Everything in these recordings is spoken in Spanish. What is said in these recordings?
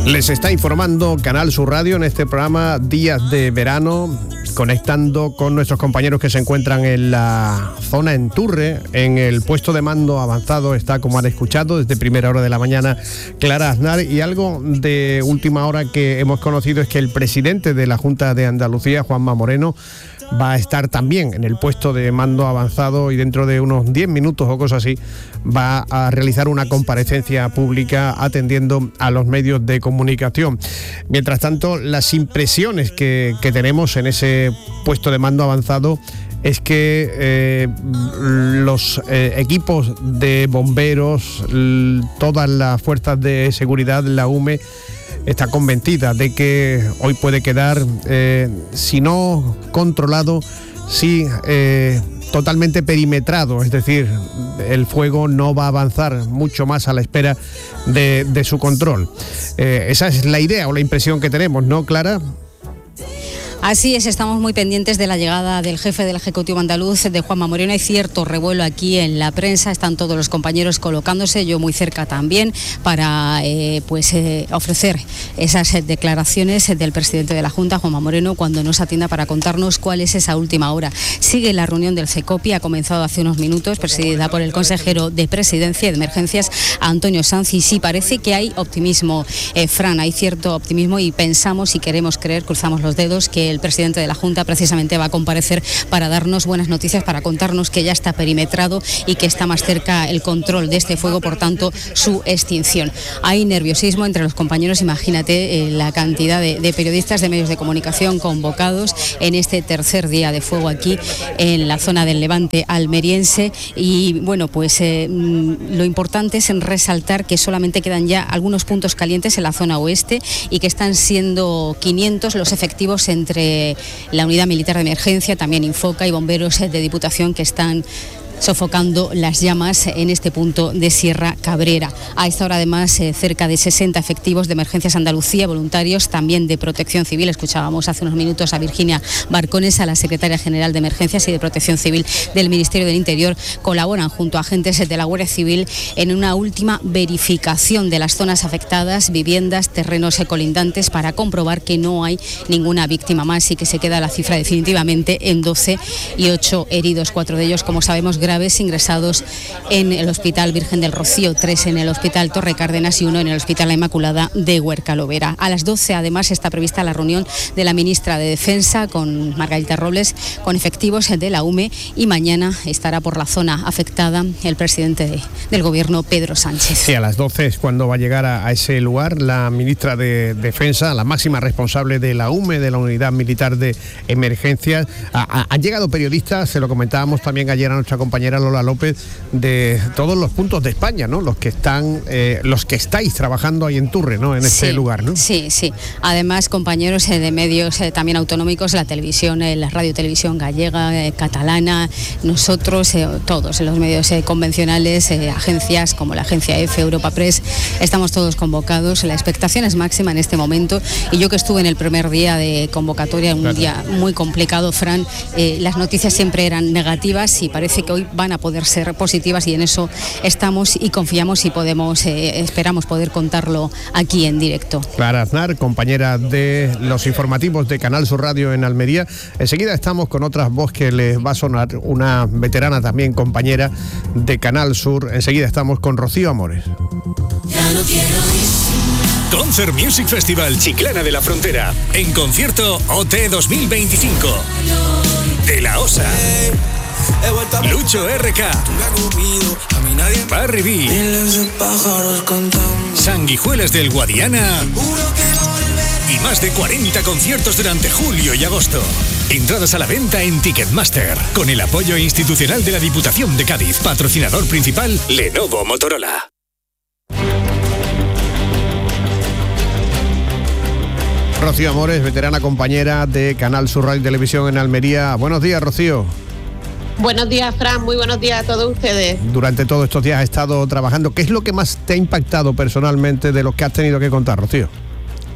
Les está informando Canal Sur Radio en este programa Días de Verano, conectando con nuestros compañeros que se encuentran en la zona en Turre. En el puesto de mando avanzado está, como han escuchado, desde primera hora de la mañana, Clara Aznar. Y algo de última hora que hemos conocido es que el presidente de la Junta de Andalucía, Juanma Moreno, va a estar también en el puesto de mando avanzado y dentro de unos 10 minutos o cosas así va a realizar una comparecencia pública atendiendo a los medios de comunicación. Mientras tanto, las impresiones que tenemos en ese puesto de mando avanzado es que los equipos de bomberos, todas las fuerzas de seguridad, la UME, está convencida de que hoy puede quedar, si no controlado, sí totalmente perimetrado. Es decir, el fuego no va a avanzar mucho más a la espera de su control. Esa es la idea o la impresión que tenemos, ¿no, Clara? Así es, estamos muy pendientes de la llegada del jefe del Ejecutivo andaluz, de Juanma Moreno. Hay cierto revuelo aquí en la prensa, están todos los compañeros colocándose, yo muy cerca también, para ofrecer esas declaraciones del presidente de la Junta, Juanma Moreno, cuando nos atienda para contarnos cuál es esa última hora. Sigue la reunión del CECOPI, ha comenzado hace unos minutos, presidida por el consejero de Presidencia y de Emergencias, Antonio Sanz, y sí parece que hay optimismo, Fran, hay cierto optimismo y pensamos y queremos creer, cruzamos los dedos, que el presidente de la Junta precisamente va a comparecer para darnos buenas noticias, para contarnos que ya está perimetrado y que está más cerca el control de este fuego, por tanto su extinción. Hay nerviosismo entre los compañeros, imagínate la cantidad de periodistas, de medios de comunicación convocados en este tercer día de fuego aquí en la zona del Levante almeriense. Y bueno, pues lo importante es resaltar que solamente quedan ya algunos puntos calientes en la zona oeste y que están siendo 500 los efectivos entre la Unidad Militar de Emergencia, también Infoca y bomberos de Diputación que están sofocando las llamas en este punto de Sierra Cabrera. A esta hora, además, cerca de 60 efectivos de Emergencias Andalucía, voluntarios también de Protección Civil. Escuchábamos hace unos minutos a Virginia Barcones, a la secretaria general de Emergencias y de Protección Civil del Ministerio del Interior. Colaboran junto a agentes de la Guardia Civil en una última verificación de las zonas afectadas, viviendas, terrenos colindantes, para comprobar que no hay ninguna víctima más y que se queda la cifra definitivamente en 12 y 8 heridos, 4 de ellos, como sabemos, graves, ingresados en el Hospital Virgen del Rocío, 3 en el Hospital Torre Cárdenas y 1 en el Hospital La Inmaculada de Huerca-Lovera. A las 12, además, está prevista la reunión de la ministra de Defensa con Margarita Robles, con efectivos de la UME, y mañana estará por la zona afectada el presidente del Gobierno, Pedro Sánchez. Sí, a las 12 es cuando va a llegar a ese lugar la ministra de Defensa, la máxima responsable de la UME, de la Unidad Militar de Emergencias. Han llegado periodistas, se lo comentábamos también ayer a nuestra compañera Lola López, de todos los puntos de España, ¿no? Los que estáis trabajando ahí en Turre, ¿no? En este lugar, ¿no? Sí. Además, compañeros de medios también autonómicos, la televisión, la radio televisión gallega, catalana, nosotros, todos los medios convencionales, agencias como la agencia EFE, Europa Press, estamos todos convocados. La expectación es máxima en este momento, y yo que estuve en el primer día de convocatoria, un día muy complicado, Fran, las noticias siempre eran negativas y parece que hoy van a poder ser positivas, y en eso estamos y confiamos y esperamos poder contarlo aquí en directo. Clara Aznar, compañera de los informativos de Canal Sur Radio en Almería. Enseguida estamos con otras voz que les va a sonar, una veterana también, compañera de Canal Sur. Enseguida estamos con Rocío Amores. Concert Music Festival Chiclana de la Frontera. En concierto OT 2025. De la Osa. Lucho RK, Barry B, Sanguijuelas del Guadiana y más de 40 conciertos durante julio y agosto. Entradas a la venta en Ticketmaster, con el apoyo institucional de la Diputación de Cádiz. Patrocinador principal, Lenovo Motorola. Rocío Amores, veterana compañera de Canal Sur Radio y Televisión en Almería. Buenos días, Rocío. Buenos días, Fran, muy buenos días a todos ustedes. Durante todos estos días has estado trabajando. ¿Qué es lo que más te ha impactado personalmente de lo que has tenido que contar, Rocío?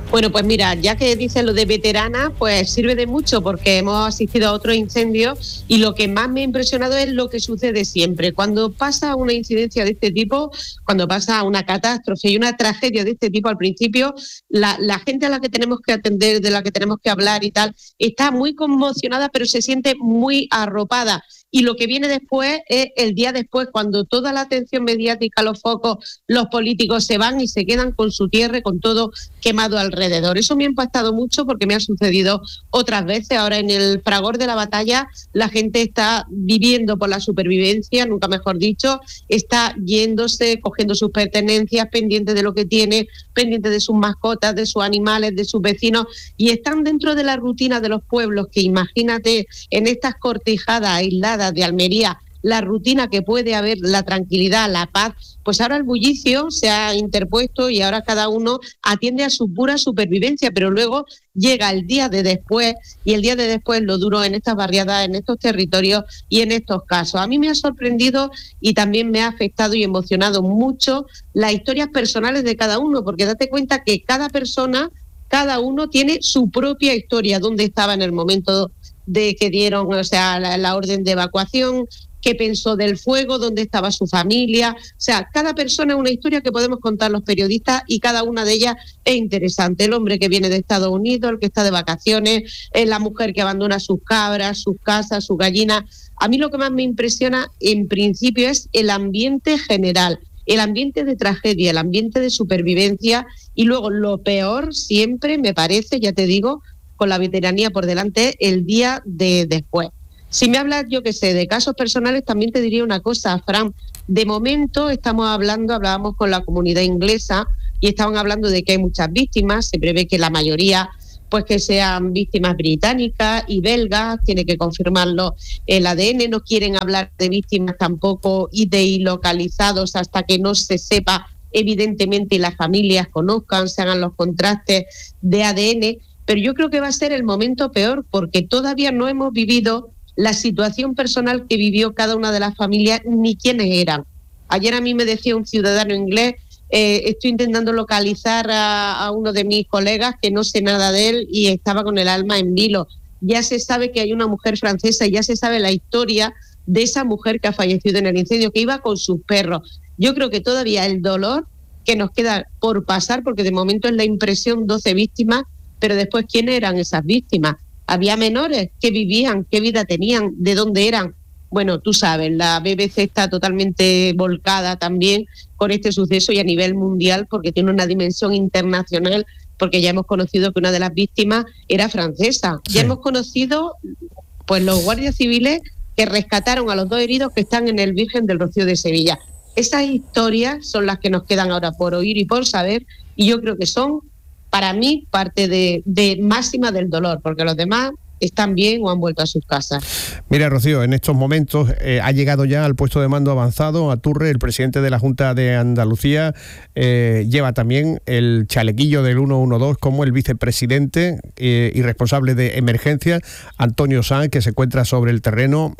Bueno, pues mira, ya que dices lo de veterana, pues sirve de mucho porque hemos asistido a otro incendio y lo que más me ha impresionado es lo que sucede siempre. Cuando pasa una incidencia de este tipo, cuando pasa una catástrofe y una tragedia de este tipo, al principio la gente a la que tenemos que atender, de la que tenemos que hablar y tal, está muy conmocionada, pero se siente muy arropada. Y lo que viene después es el día después, cuando toda la atención mediática, los focos, los políticos se van y se quedan con su tierra, con todo quemado alrededor. Eso me ha impactado mucho porque me ha sucedido otras veces. Ahora en el fragor de la batalla la gente está viviendo por la supervivencia, nunca mejor dicho, está yéndose, cogiendo sus pertenencias, pendiente de lo que tiene, pendiente de sus mascotas, de sus animales, de sus vecinos, y están dentro de la rutina de los pueblos, que imagínate en estas cortijadas aisladas de Almería, la rutina que puede haber, la tranquilidad, la paz, pues ahora el bullicio se ha interpuesto y ahora cada uno atiende a su pura supervivencia, pero luego llega el día de después, y el día de después lo duro en estas barriadas, en estos territorios y en estos casos. A mí me ha sorprendido y también me ha afectado y emocionado mucho las historias personales de cada uno, porque date cuenta que cada persona, cada uno tiene su propia historia, dónde estaba en el momento de que dieron, o sea, la orden de evacuación, qué pensó del fuego, dónde estaba su familia. O sea, cada persona es una historia que podemos contar los periodistas y cada una de ellas es interesante. El hombre que viene de Estados Unidos, el que está de vacaciones, la mujer que abandona sus cabras, sus casas, sus gallinas. A mí lo que más me impresiona en principio es el ambiente general, el ambiente de tragedia, el ambiente de supervivencia, y luego lo peor siempre me parece, ya te digo, con la veteranía por delante, el día de después. Si me hablas, yo qué sé, de casos personales, también te diría una cosa, Fran. De momento hablábamos con la comunidad inglesa y estaban hablando de que hay muchas víctimas. Se prevé que la mayoría, pues que sean víctimas británicas y belgas, tiene que confirmarlo el ADN. No quieren hablar de víctimas tampoco y de localizados hasta que no se sepa, evidentemente, y las familias conozcan, se hagan los contrastes de ADN. Pero yo creo que va a ser el momento peor porque todavía no hemos vivido la situación personal que vivió cada una de las familias ni quiénes eran. Ayer a mí me decía un ciudadano inglés, estoy intentando localizar a uno de mis colegas que no sé nada de él y estaba con el alma en vilo. Ya se sabe que hay una mujer francesa y ya se sabe la historia de esa mujer que ha fallecido en el incendio, que iba con sus perros. Yo creo que todavía el dolor que nos queda por pasar, porque de momento es la impresión 12 víctimas, pero después, ¿quiénes eran esas víctimas? Había menores, ¿qué vivían? ¿Qué vida tenían? ¿De dónde eran? Bueno, tú sabes, la BBC está totalmente volcada también con este suceso y a nivel mundial porque tiene una dimensión internacional, porque ya hemos conocido que una de las víctimas era francesa. Sí. Ya hemos conocido pues los guardias civiles que rescataron a los 2 heridos que están en el Virgen del Rocío de Sevilla. Esas historias son las que nos quedan ahora por oír y por saber, y yo creo que son, para mí, parte de máxima del dolor, porque los demás están bien o han vuelto a sus casas. Mira, Rocío, en estos momentos ha llegado ya al puesto de mando avanzado a Turre el presidente de la Junta de Andalucía. Lleva también el chalequillo del 112 como el vicepresidente y responsable de emergencia, Antonio Sanz, que se encuentra sobre el terreno.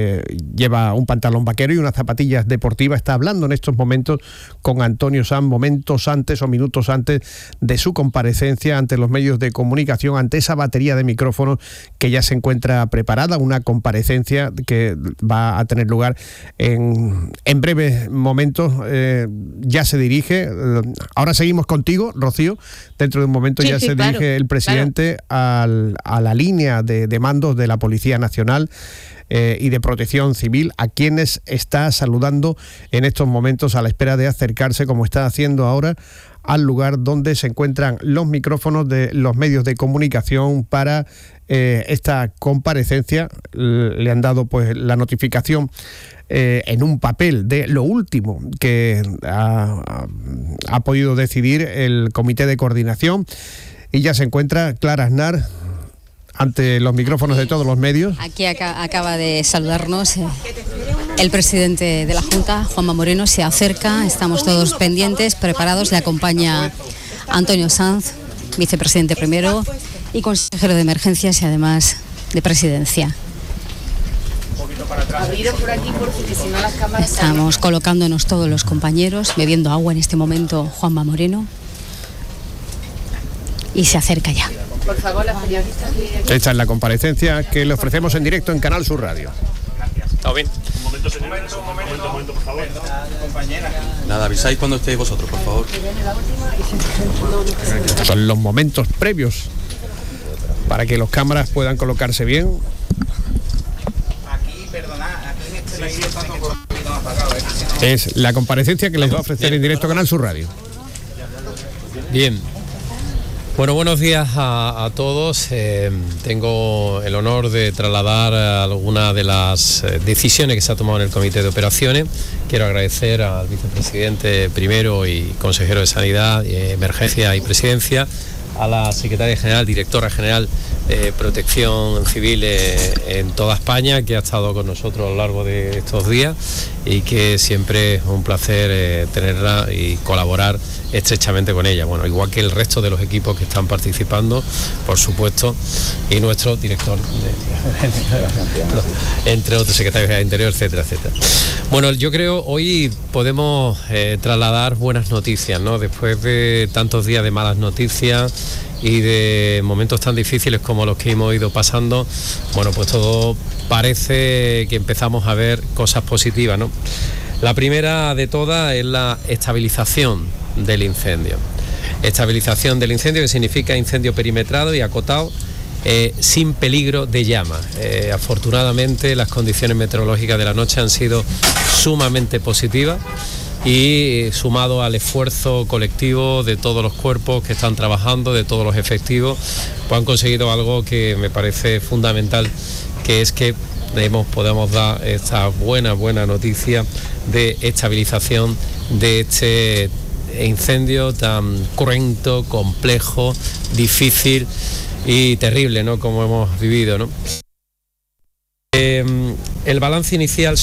Lleva un pantalón vaquero y unas zapatillas deportivas. Está hablando en estos momentos con Antonio Sanz, momentos antes o minutos antes de su comparecencia ante los medios de comunicación, ante esa batería de micrófonos que ya se encuentra preparada, una comparecencia que va a tener lugar en breves momentos. Ya se dirige, ahora seguimos contigo, Rocío, dentro de un momento sí, se dirige el presidente a la línea de mandos de la Policía Nacional y de Protección Civil, a quienes está saludando en estos momentos a la espera de acercarse, como está haciendo ahora, al lugar donde se encuentran los micrófonos de los medios de comunicación para esta comparecencia. Le han dado pues la notificación en un papel de lo último que ha podido decidir el Comité de Coordinación, y ya se encuentra Clara Aznar ante los micrófonos de todos los medios. Aquí acaba de saludarnos el presidente de la Junta, Juanma Moreno, se acerca, estamos todos pendientes, preparados, le acompaña Antonio Sanz, vicepresidente primero y consejero de emergencias y además de presidencia. Estamos colocándonos todos los compañeros, bebiendo agua en este momento Juanma Moreno. y se acerca ya. Por favor, las periodistas. Esta es la comparecencia que le ofrecemos en directo en Canal Sur Radio. ¿Está bien? Un momento, por favor. Nada, avisáis cuando estéis vosotros, por favor. Estos son los momentos previos para que los cámaras puedan colocarse bien. Aquí, perdonad, aquí en este país está todo apagado. Es la comparecencia que les va a ofrecer en directo Canal Sur Radio. Bien. Bueno, buenos días a todos. Tengo el honor de trasladar algunas de las decisiones que se ha tomado en el Comité de Operaciones. Quiero agradecer al vicepresidente primero y consejero de Sanidad, Emergencia y Presidencia, a la secretaria general, directora general de Protección Civil en toda España, que ha estado con nosotros a lo largo de estos días y que siempre es un placer tenerla y colaborar estrechamente con ella. Bueno, igual que el resto de los equipos que están participando, por supuesto, y nuestro director, entre otros secretarios de Interior, etcétera, etcétera. Bueno, yo creo hoy podemos trasladar buenas noticias, ¿no? Después de tantos días de malas noticias y de momentos tan difíciles como los que hemos ido pasando, bueno, pues todo parece que empezamos a ver cosas positivas, ¿no? La primera de todas es la estabilización del incendio. Estabilización del incendio, que significa incendio perimetrado y acotado, sin peligro de llama. Afortunadamente las condiciones meteorológicas de la noche han sido sumamente positivas y sumado al esfuerzo colectivo de todos los cuerpos que están trabajando, de todos los efectivos, pues han conseguido algo que me parece fundamental, que es que podemos dar esta buena noticia de estabilización de este incendio tan cruento, complejo, difícil y terrible, ¿no?, como hemos vivido, ¿no? El balance inicial